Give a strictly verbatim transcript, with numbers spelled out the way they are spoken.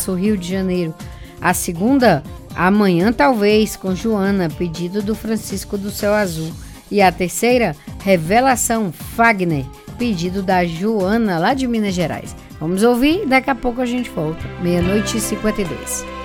Março, Rio de Janeiro. A segunda, Amanhã Talvez, com Joana, pedido do Francisco do Céu Azul. E a terceira, Revelação, Fagner, pedido da Joana, lá de Minas Gerais. Vamos ouvir, daqui a pouco a gente volta. Meia-noite e cinquenta e dois.